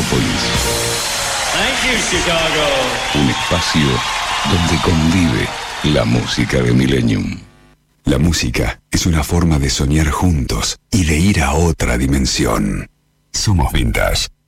Metrópolis. Thank you, Chicago. Un espacio donde convive la música de Millennium. La música es una forma de soñar juntos y de ir a otra dimensión. Somos Vintage.